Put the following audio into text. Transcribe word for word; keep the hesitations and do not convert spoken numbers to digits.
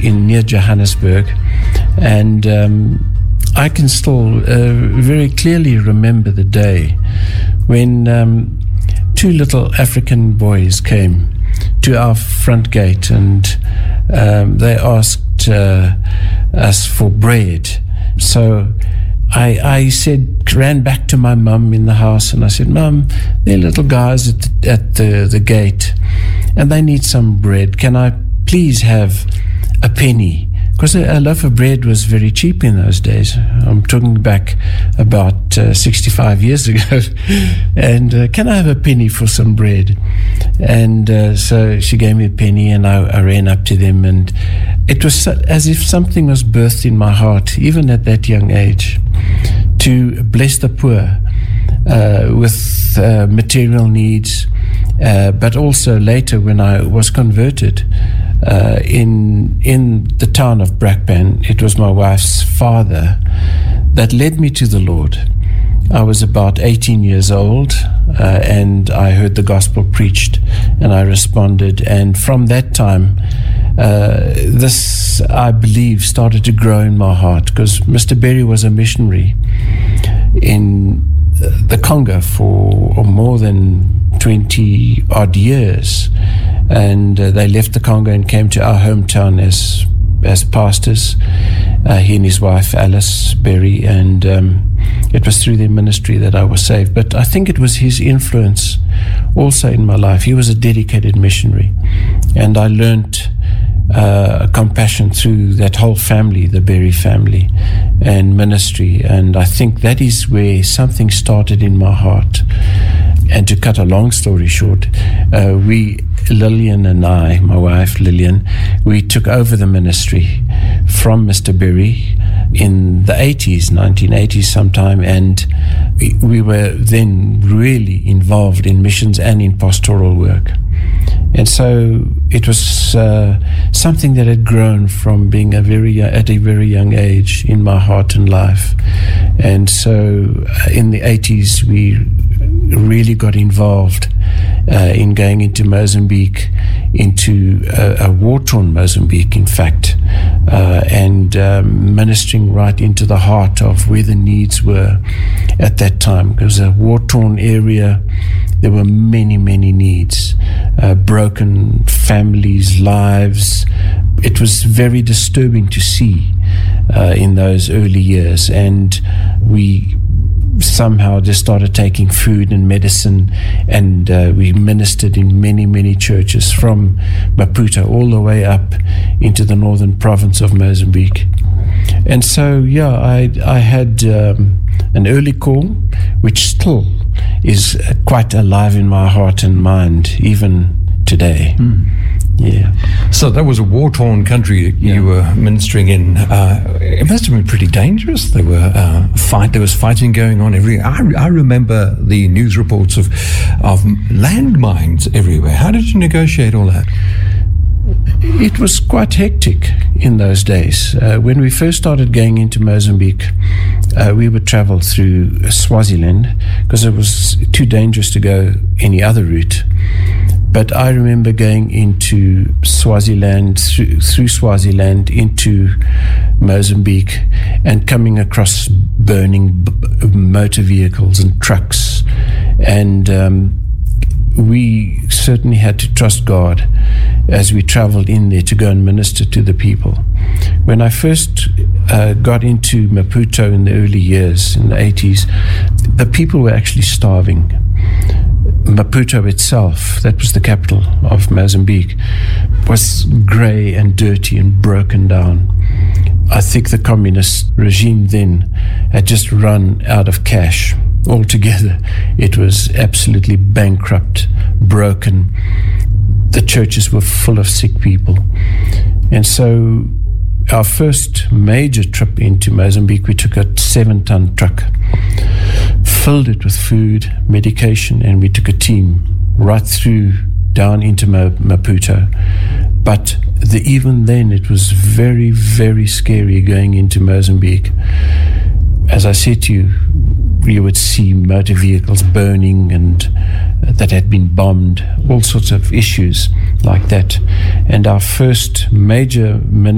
in near Johannesburg, and um, I can still uh, very clearly remember the day when um, two little African boys came to our front gate, and um, they asked uh, us for bread. So I, I said, ran back to my mum in the house, and I said, Mum, they're little guys at the, at the, the gate, and they need some bread. Can I please have a penny? Because a, a loaf of bread was very cheap in those days. I'm talking back about uh, sixty-five years ago. And uh, can I have a penny for some bread? And uh, so she gave me a penny, and I, I ran up to them, and it was so, as if something was birthed in my heart, even at that young age, to bless the poor uh, with uh, material needs, uh, but also later when I was converted uh, in in the town of Brakpan, it was my wife's father that led me to the Lord. I was about eighteen years old, uh, and I heard the gospel preached, and I responded. And from that time, uh, this, I believe, started to grow in my heart, because Mister Berry was a missionary in the Congo for more than twenty odd years. And uh, they left the Congo and came to our hometown as as pastors, uh, he and his wife Alice Berry, and um, it was through their ministry that I was saved. But I think it was his influence also in my life. He was a dedicated missionary, and I learned uh, compassion through that whole family, the Berry family, and ministry. And I think that is where something started in my heart. And to cut a long story short, uh, we, Lillian and I, my wife Lillian, we took over the ministry from Mister Berry in the eighties, nineteen eighties sometime, and we, we were then really involved in missions and in pastoral work. And so it was uh, something that had grown from being a very at a very young age in my heart and life. And so uh, in the eighties, we really got involved uh, in going into Mozambique, into a, a war-torn Mozambique, in fact, uh, and um, ministering right into the heart of where the needs were at that time. It was a war-torn area. There were many, many needs, uh, broken families, lives. It was very disturbing to see uh, in those early years, and we somehow just started taking food and medicine, and uh, we ministered in many, many churches from Maputo all the way up into the northern province of Mozambique. And so, yeah, I, I had um, an early call, which still is uh, quite alive in my heart and mind, even today. Mm. Yeah. So that was a war-torn country yeah. you were ministering in. Uh, it must have been pretty dangerous. There were uh, fight. There was fighting going on everywhere. I, I remember the news reports of of landmines everywhere. How did you negotiate all that? It was quite hectic in those days. Uh, when we first started going into Mozambique, uh, we would travel through Swaziland because it was too dangerous to go any other route. But I remember going into Swaziland, through, through Swaziland into Mozambique, and coming across burning b- motor vehicles and trucks. And um, we certainly had to trust God as we traveled in there to go and minister to the people. When I first uh, got into Maputo in the early years, in the eighties, the people were actually starving. Maputo itself, that was the capital of Mozambique, was grey and dirty and broken down. I think the communist regime then had just run out of cash altogether. It was absolutely bankrupt, broken. The churches were full of sick people. And so our first major trip into Mozambique, we took a seven-ton truck, filled it with food, medication, and we took a team right through down into Maputo. But the, even then, it was very, very scary going into Mozambique. As I said to you, you would see motor vehicles burning and uh, that had been bombed, all sorts of issues like that. And our first major